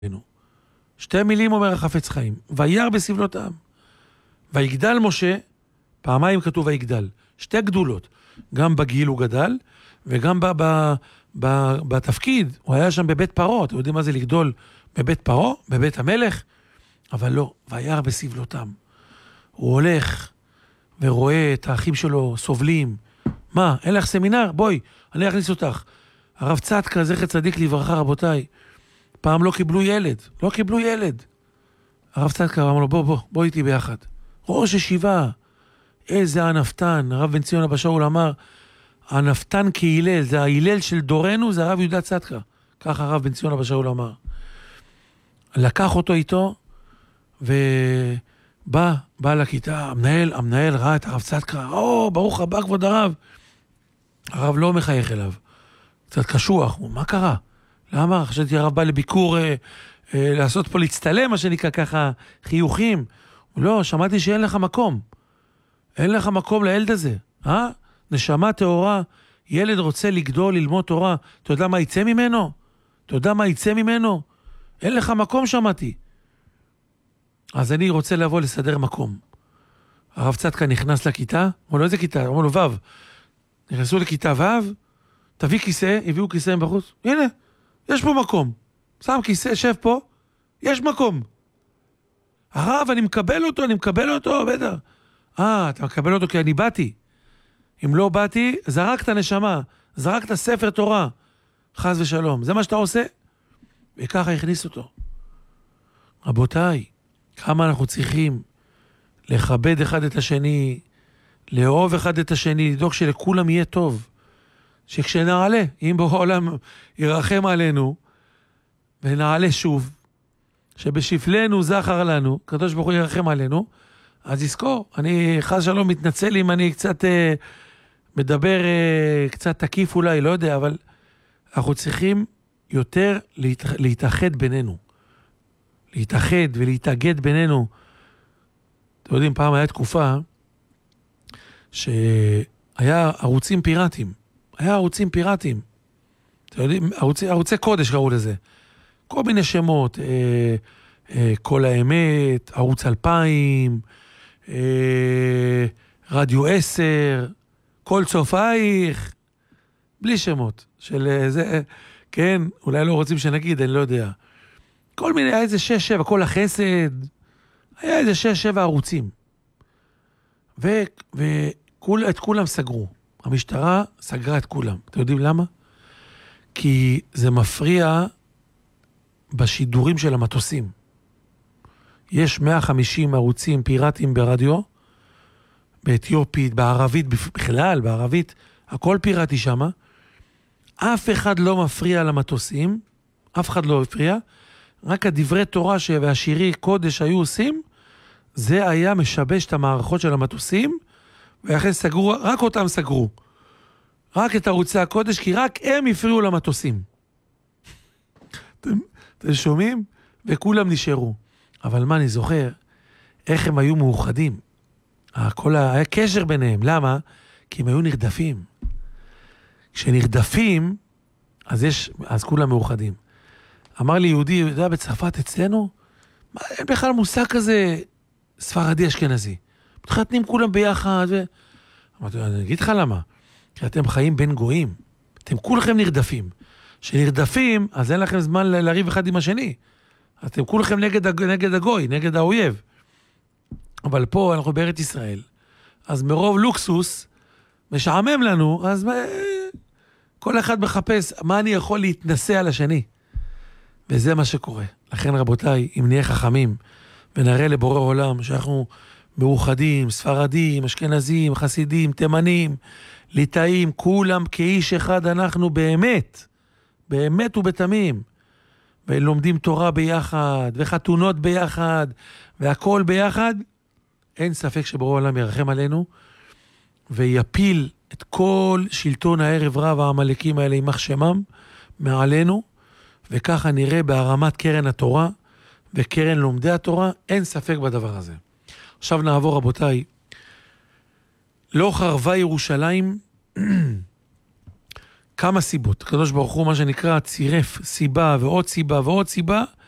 שתי מילים אומר החפץ חיים, וירא בסבלותם. ויגדל משה, פעמיים כתוב ויגדל, שתי גדולות, גם בגיל הוא גדל, וגם בתפקיד, הוא היה שם בבית פרעה, אתם יודעים מה זה לגדול בבית פרעה, בבית המלך? אבל לא, וירא בסבלותם. הוא הולך ורואה את האחים שלו סובלים. מה, אין לך סמינר? בואי, אני אכניס אותך. הרב צדקה, זכר צדיק לברכה, רבותיי, פעם לא קיבלו ילד, לא קיבלו ילד. הרב צדקה אמר לו, בוא איתי ביחד. ראש ישיבה, איזה הנפתן, הרב בן ציון אבא שאול אמר, הנפתן כהילל, זה ההילל של דורנו, זה הרב יהודה צדקה. ככה הרב בן ציון אבא שאול אמר. לקח אותו איתו, ובא לכיתה, המנהל ראה את הרב צדקה, ברוך הבא כבוד הרב. הרב לא מחייך אליו, קצת קשוח, מה קרה? למה? חשבתי הרב בא לביקור, לעשות פה להצטלם, מה שנקרא ככה, חיוכים. לא, שמעתי שאין לך מקום. אין לך מקום לילד הזה. נשמה תאורה, ילד רוצה לגדול, ללמוד תורה. אתה יודע מה יצא ממנו? אתה יודע מה יצא ממנו? אין לך מקום, שמעתי. אז אני רוצה לבוא לסדר מקום. הרב צדקה נכנס לכיתה, אמרו לו, איזה כיתה? אמרו לו, ו'. נכנסו לכיתה ו', תביא כיסא, הביאו כיסא בחוץ. הנה, יש פה מקום. שם כיסא, שב פה, יש מקום. הרב, אני מקבל אותו, בטח. אתה מקבל אותו כי אני באתי. אם לא באתי, זרקת נשמה, זרקת ספר תורה, חס ושלום. זה מה שאתה עושה? וככה הכניס אותו. רבותיי, כמה אנחנו צריכים לכבד אחד את השני, לאהוב אחד את השני, לדאוג שלכולם יהיה טוב. שכשנעלה, אם בעולם ירחם עלינו, ונעלה שוב, שבשפלנו זכר לנו, קדוש ברוך הוא ירחם עלינו, אז יזכור, אני חס שלום מתנצל אם אני קצת מדבר, קצת תקיף אולי, לא יודע, אבל אנחנו צריכים יותר להתאחד בינינו. להתאחד ולהתאגד בינינו. אתם יודעים, פעם היה תקופה שהיה ערוצים פיראטיים. אתם יודעים, ערוצי קודש קראו לזה. כל מיני שמות, כל האמת, ערוץ 2000, רדיו 10, כל צופייך, בלי שמות של זה, כן, אולי לא רוצים שנגיד, אני לא יודע. כל מיני, היה איזה 6-7, כל החסד, היה איזה 6-7 ערוצים. ואת כולם סגרו. המשטרה סגרה את כולם. אתם יודעים למה? כי זה מפריע בשידורים של המטוסים. יש 150 ערוצים פיראטיים ברדיו, באתיופית, בערבית, בכלל, בערבית, הכל פיראטי שמה. אף אחד לא מפריע למטוסים, אף אחד לא מפריע, רק הדברי תורה והשירי קודש היו עושים, זה היה משבש את המערכות של המטוסים, ואחרי סגרו, רק אותם סגרו. רק את ערוצי הקודש, כי רק הם הפריעו למטוסים. אתם שומעים? וכולם נשארו. אבל מה אני זוכר? איך הם היו מאוחדים. היה קשר ביניהם. למה? כי הם היו נרדפים. כשנרדפים, אז כולם מאוחדים. אמר לי יהודי, יודע בצרפת אצלנו, אין בכלל מושג כזה ספרדי אשכנזי. מתחתנים כולם ביחד. אמרתי, אני אגיד לך למה. כי אתם חיים בין גויים. אתם כולכם נרדפים. כשנרדפים, אז אין לכם זמן לריב אחד עם השני. אתם כולכם נגד הגוי, נגד האויב. אבל פה אנחנו בארץ ישראל. אז מרוב לוקסוס, משעמם לנו, אז כל אחד מחפש מה אני יכול להתנסה על השני. וזה מה שקורה. לכן רבותיי, אם נהיה חכמים, ונראה לבורא עולם שאנחנו מאוחדים, ספרדים, אשכנזים, חסידים, תימנים, ליטאים, כולם כאיש אחד אנחנו באמת ובתמים. ולומדים תורה ביחד, וחתונות ביחד, והכל ביחד, אין ספק שבורא עולם ירחם עלינו, ויפיל את כל שלטון הערב רב העמלקים האלה עם מחשמם מעלינו, וככה נראה בהרמת קרן התורה, וקרן לומדי התורה, אין ספק בדבר הזה. עכשיו נעבור רבותיי, לא חרבה ירושלים, כמה סיבות. הקדוש ברוך הוא מה שנקרא צירף סיבה ועוד סיבה ועוד סיבה,